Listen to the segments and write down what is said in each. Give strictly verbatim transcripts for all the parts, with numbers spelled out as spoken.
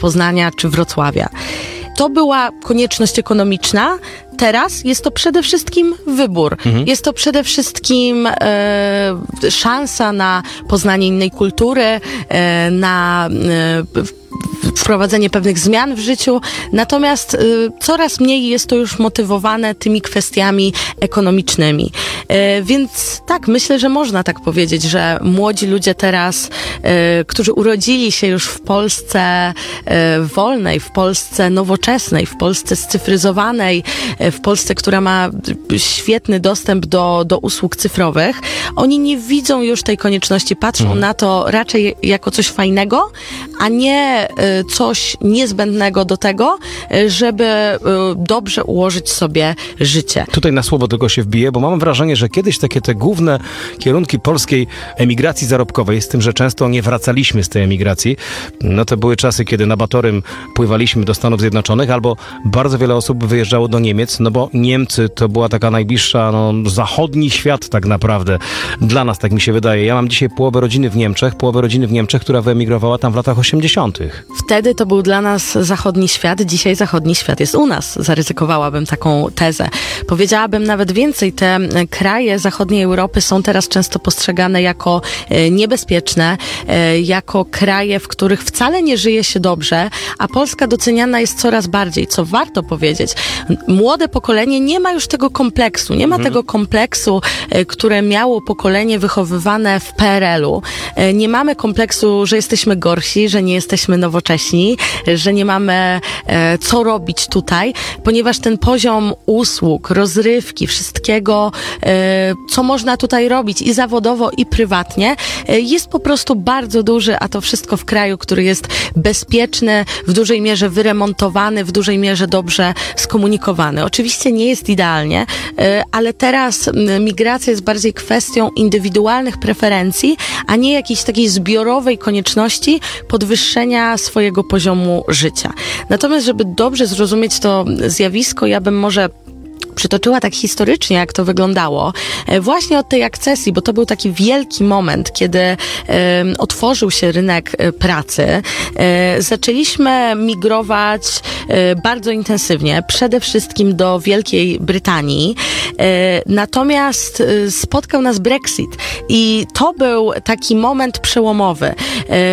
Poznania czy Wrocławia. To była konieczność ekonomiczna. Teraz jest to przede wszystkim wybór. Mhm. Jest to przede wszystkim e, szansa na poznanie innej kultury, e, na e, wprowadzenie pewnych zmian w życiu, natomiast y, coraz mniej jest to już motywowane tymi kwestiami ekonomicznymi. Y, więc tak, myślę, że można tak powiedzieć, że młodzi ludzie teraz, y, którzy urodzili się już w Polsce y, wolnej, w Polsce nowoczesnej, w Polsce scyfryzowanej, y, w Polsce, która ma świetny dostęp do, do usług cyfrowych, oni nie widzą już tej konieczności, patrzą mhm. na to raczej jako coś fajnego, a nie coś niezbędnego do tego, żeby dobrze ułożyć sobie życie. Tutaj na słowo tylko się wbiję, bo mam wrażenie, że kiedyś takie te główne kierunki polskiej emigracji zarobkowej, z tym, że często nie wracaliśmy z tej emigracji, no to były czasy, kiedy na Batorym pływaliśmy do Stanów Zjednoczonych, albo bardzo wiele osób wyjeżdżało do Niemiec, no bo Niemcy to była taka najbliższa, no, zachodni świat tak naprawdę. Dla nas, tak mi się wydaje. Ja mam dzisiaj połowę rodziny w Niemczech, połowę rodziny w Niemczech, która wyemigrowała tam w latach osiemdziesiątych. Wtedy to był dla nas zachodni świat, dzisiaj zachodni świat jest u nas. Zaryzykowałabym taką tezę. Powiedziałabym nawet więcej, te kraje zachodniej Europy są teraz często postrzegane jako niebezpieczne, jako kraje, w których wcale nie żyje się dobrze, a Polska doceniana jest coraz bardziej, co warto powiedzieć. Młode pokolenie nie ma już tego kompleksu, nie ma mhm. tego kompleksu, które miało pokolenie wychowywane w P R L u. Nie mamy kompleksu, że jesteśmy gorsi, że nie jesteśmy nowocześni, że nie mamy e, co robić tutaj, ponieważ ten poziom usług, rozrywki, wszystkiego, e, co można tutaj robić i zawodowo, i prywatnie, e, jest po prostu bardzo duży, a to wszystko w kraju, który jest bezpieczny, w dużej mierze wyremontowany, w dużej mierze dobrze skomunikowany. Oczywiście nie jest idealnie, e, ale teraz m, migracja jest bardziej kwestią indywidualnych preferencji, a nie jakiejś takiej zbiorowej konieczności podwyższenia swojego poziomu życia. Natomiast, żeby dobrze zrozumieć to zjawisko, ja bym może przytoczyła tak historycznie, jak to wyglądało, właśnie od tej akcesji, bo to był taki wielki moment, kiedy e, otworzył się rynek pracy. E, zaczęliśmy migrować e, bardzo intensywnie, przede wszystkim do Wielkiej Brytanii. E, natomiast e, spotkał nas Brexit i to był taki moment przełomowy. E,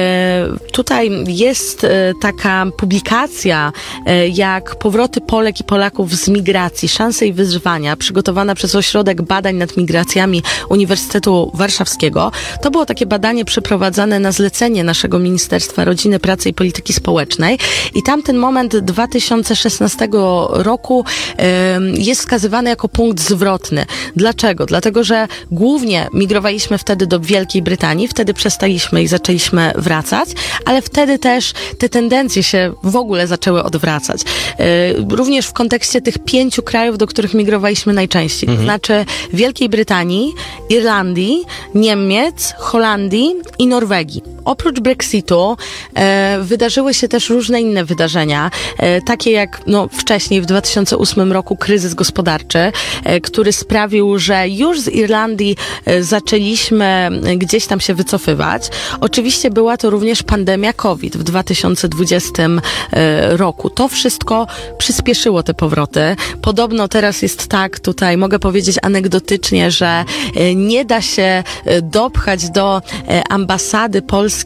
tutaj jest e, taka publikacja, e, jak powroty Polek i Polaków z migracji, szanse i wyzwania, przygotowana przez Ośrodek Badań nad Migracjami Uniwersytetu Warszawskiego. To było takie badanie przeprowadzane na zlecenie naszego Ministerstwa Rodziny, Pracy i Polityki Społecznej i tamten moment dwa tysiące szesnastego roku y, jest wskazywany jako punkt zwrotny. Dlaczego? Dlatego, że głównie migrowaliśmy wtedy do Wielkiej Brytanii, wtedy przestaliśmy i zaczęliśmy wracać, ale wtedy też te tendencje się w ogóle zaczęły odwracać. Y, również w kontekście tych pięciu krajów, do których migrowaliśmy najczęściej. Mhm. To znaczy Wielkiej Brytanii, Irlandii, Niemiec, Holandii i Norwegii. Oprócz Brexitu e, wydarzyły się też różne inne wydarzenia, e, takie jak no, wcześniej w dwa tysiące ósmym roku kryzys gospodarczy, e, który sprawił, że już z Irlandii e, zaczęliśmy gdzieś tam się wycofywać. Oczywiście była to również pandemia COVID w dwa tysiące dwudziestym e, roku. To wszystko przyspieszyło te powroty. Podobno teraz jest tak, tutaj mogę powiedzieć anegdotycznie, że e, nie da się e, dopchać do e, ambasady polskiej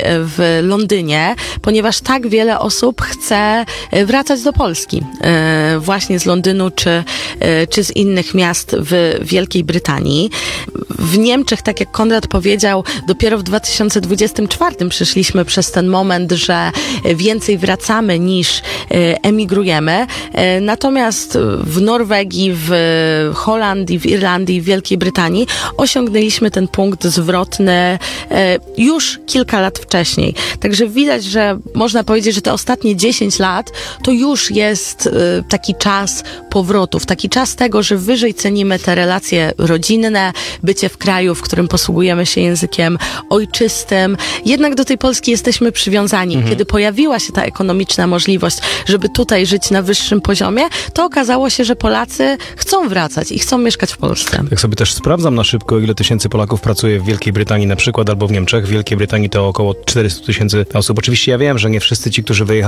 w Londynie, ponieważ tak wiele osób chce wracać do Polski. Właśnie z Londynu czy, czy z innych miast w Wielkiej Brytanii. W Niemczech, tak jak Konrad powiedział, dopiero w dwa tysiące dwudziestym czwartym przeszliśmy przez ten moment, że więcej wracamy niż emigrujemy. Natomiast w Norwegii, w Holandii, w Irlandii, w Wielkiej Brytanii osiągnęliśmy ten punkt zwrotny już kilka lat wcześniej. Także widać, że można powiedzieć, że te ostatnie dziesięć lat to już jest y, taki czas powrotów, taki czas tego, że wyżej cenimy te relacje rodzinne, bycie w kraju, w którym posługujemy się językiem ojczystym. Jednak do tej Polski jesteśmy przywiązani. Mhm. Kiedy pojawiła się ta ekonomiczna możliwość, żeby tutaj żyć na wyższym poziomie, to okazało się, że Polacy chcą wracać i chcą mieszkać w Polsce. Jak sobie też sprawdzam na szybko, ile tysięcy Polaków pracuje w Wielkiej Brytanii na przykład, albo w Niemczech. W Wielkiej Brytanii to około czterysta tysięcy osób. Oczywiście ja wiem, że nie wszyscy ci, którzy wyjechali